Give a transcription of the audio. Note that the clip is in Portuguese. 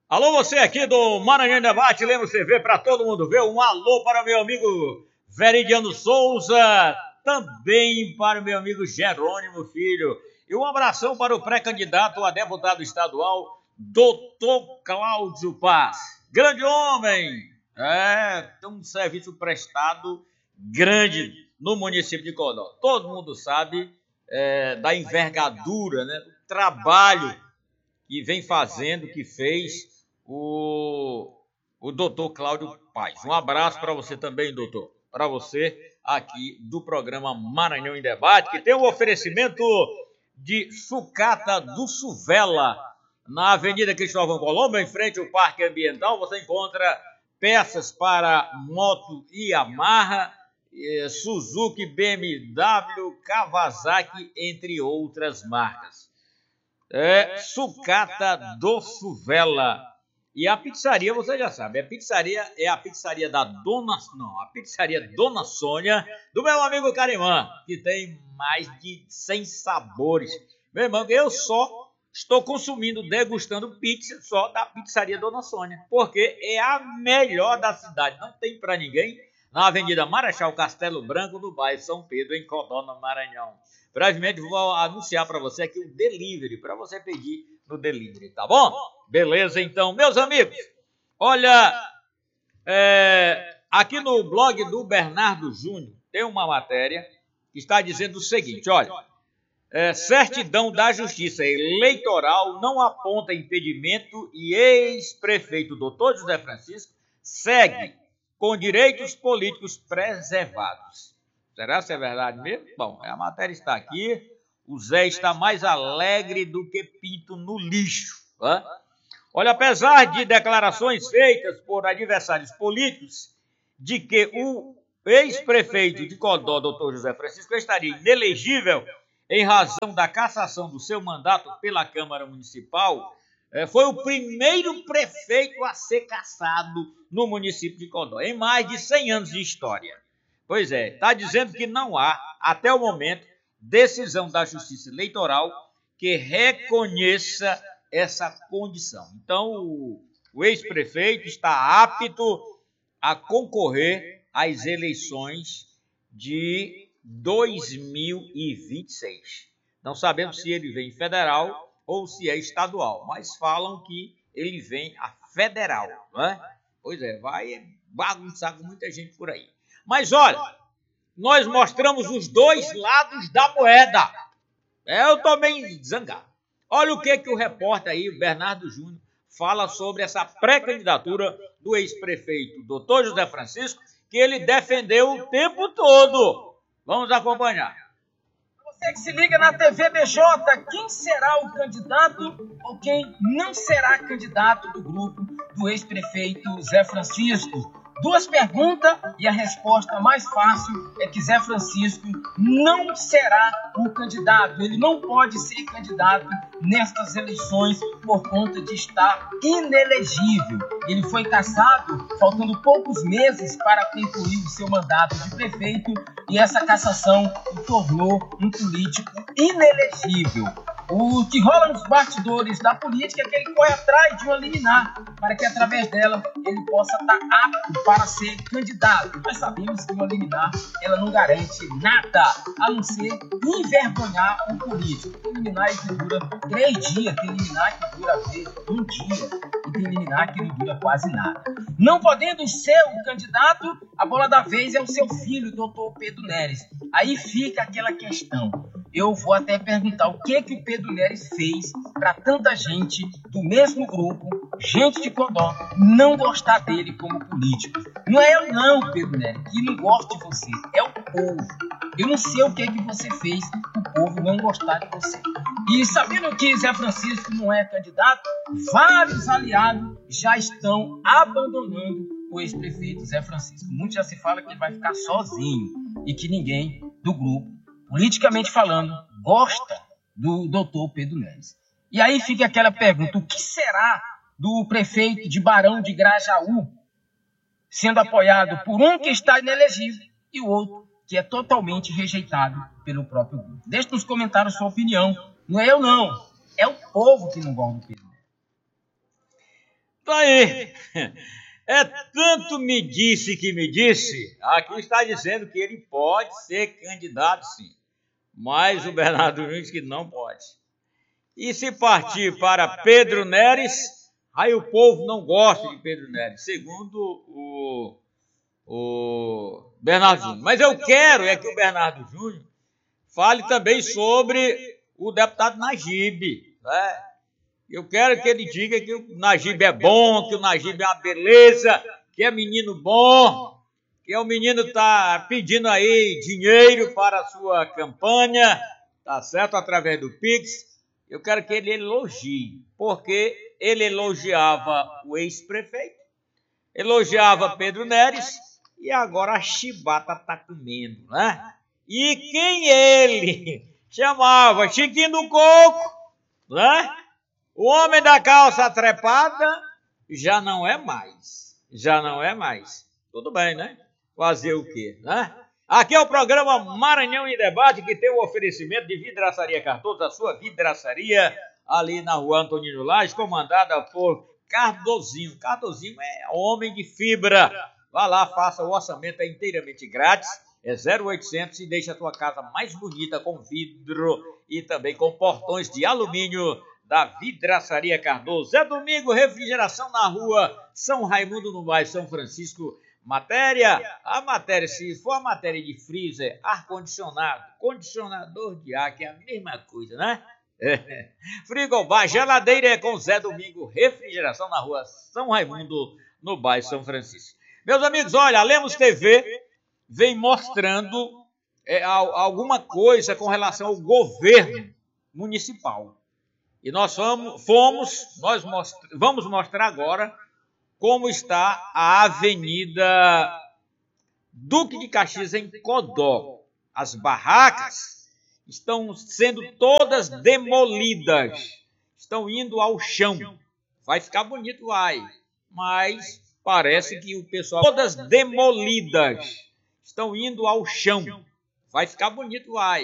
Alô, você aqui do Maranhão em Debate, Lemos TV, para todo mundo ver. Um alô para meu amigo Veridiano Souza, também para o meu amigo Jerônimo Filho. E um abração para o pré-candidato a deputado estadual, Dr. Cláudio Paz. Grande homem! Tem um serviço prestado grande no município de Codó. Todo mundo sabe da envergadura, né, do trabalho que vem fazendo, que fez o doutor Cláudio Paz. Um abraço para você também, doutor. Para você aqui do programa Maranhão em Debate, que tem um oferecimento de sucata do Suvela, na Avenida Cristóvão Colombo, em frente ao Parque Ambiental. Você encontra peças para moto Yamaha, Suzuki, BMW, Kawasaki, entre outras marcas. Sucata do Suvela. E a pizzaria, você já sabe, a pizzaria da a pizzaria Dona Sônia, do meu amigo Carimã, que tem mais de 100 sabores. Meu irmão, eu só estou consumindo, degustando pizza só da pizzaria Dona Sônia, porque é a melhor da cidade, não tem para ninguém, na Avenida Marechal Castelo Branco, no bairro São Pedro, em Codó, no Maranhão. Brevemente vou anunciar para você aqui o delivery, para você pedir no delivery, tá bom? Beleza, então, meus amigos. Olha, aqui no blog do Bernardo Júnior tem uma matéria que está dizendo o seguinte, olha, certidão da Justiça Eleitoral não aponta impedimento e ex-prefeito Dr. José Francisco segue com direitos políticos preservados. Será que é verdade mesmo? Bom, a matéria está aqui. O Zé está mais alegre do que pinto no lixo. Né? Olha, apesar de declarações feitas por adversários políticos de que o ex-prefeito de Codó, Dr. José Francisco, estaria inelegível em razão da cassação do seu mandato pela Câmara Municipal, foi o primeiro prefeito a ser cassado no município de Codó, em mais de 100 anos de história. Pois está dizendo que não há, até o momento, decisão da Justiça Eleitoral que reconheça essa condição. Então, o ex-prefeito está apto a concorrer às eleições de 2026. Não sabemos se ele vem federal ou se é estadual, mas falam que ele vem a federal, não é? Pois vai bagunçar com muita gente por aí. Mas olha, nós mostramos os dois lados da moeda. Eu estou bem zangado. Olha o que o repórter aí, o Bernardo Júnior, fala sobre essa pré-candidatura do ex-prefeito Dr. José Francisco, que ele defendeu o tempo todo. Vamos acompanhar. Você que se liga na TV BJ, quem será o candidato ou quem não será candidato do grupo do ex-prefeito Zé Francisco? Duas perguntas e a resposta mais fácil é que Zé Francisco não será um candidato. Ele não pode ser candidato nestas eleições por conta de estar inelegível. Ele foi cassado faltando poucos meses para concluir o seu mandato de prefeito e essa cassação o tornou um político inelegível. O que rola nos bastidores da política é que ele corre atrás de uma liminar para que através dela ele possa estar apto para ser candidato. Nós sabemos que uma liminar ela não garante nada a não ser envergonhar o político. Tem liminar que dura 3 dias, tem liminar que dura um dia e tem liminar que não dura quase nada. Não podendo ser o candidato, a bola da vez é o seu filho, Dr. Pedro Neres. Aí fica aquela questão. Eu vou até perguntar o que o Pedro Neres fez para tanta gente do mesmo grupo, gente de Codó, não gostar dele como político. Não é eu não, Pedro Neres, que não gosta de você, é o povo. Eu não sei o que você fez para o povo não gostar de você. E sabendo que Zé Francisco não é candidato, vários aliados já estão abandonando o ex-prefeito Zé Francisco. Muito já se fala que ele vai ficar sozinho e que ninguém do grupo, politicamente falando, gosta do doutor Pedro Neres. E aí fica aquela pergunta, o que será do prefeito de Barão de Grajaú sendo apoiado por um que está inelegível e o outro que é totalmente rejeitado pelo próprio grupo? Deixe nos comentários sua opinião. Não é eu não, é o povo que não gosta do Pedro Neres. Tá aí. É tanto me disse que me disse, aqui está dizendo que ele pode ser candidato sim, mas o Bernardo Júnior diz que não pode. E se partir para Pedro Neres, aí o povo não gosta de Pedro Neres, segundo o Bernardo Júnior. Mas eu quero é que o Bernardo Júnior fale também sobre o deputado Najib, né? Eu quero que ele diga que o Najib é bom, que o Najib é uma beleza, que é menino bom, que o menino está pedindo aí dinheiro para a sua campanha, tá certo? Através do Pix. Eu quero que ele elogie, porque ele elogiava o ex-prefeito, elogiava Pedro Neres e agora a chibata está comendo, né? E quem ele chamava Chiquinho do Coco, né? O homem da calça trepada já não é mais. Já não é mais. Tudo bem, né? Fazer o quê, né? Aqui é o programa Maranhão em Debate, que tem o oferecimento de Vidraçaria Cardoso, a sua vidraçaria ali na rua Antonino Lage, comandada por Cardozinho. Cardozinho é homem de fibra. Vá lá, faça o orçamento, é inteiramente grátis. É 0800 e deixa a sua casa mais bonita com vidro e também com portões de alumínio da Vidraçaria Cardoso. Zé Domingo, refrigeração na rua São Raimundo, no bairro São Francisco. A matéria, se for a matéria de freezer, ar-condicionado, condicionador de ar, que é a mesma coisa, né? Frigobar, geladeira é com Zé Domingo, refrigeração na rua São Raimundo, no bairro São Francisco. Meus amigos, olha, a Lemos TV vem mostrando alguma coisa com relação ao governo municipal. E nós vamos mostrar agora como está a Avenida Duque de Caxias, em Codó. As barracas estão sendo todas demolidas, estão indo ao chão. Vai ficar bonito, vai, mas parece que o pessoal... Todas demolidas, estão indo ao chão. Vai ficar bonito, vai.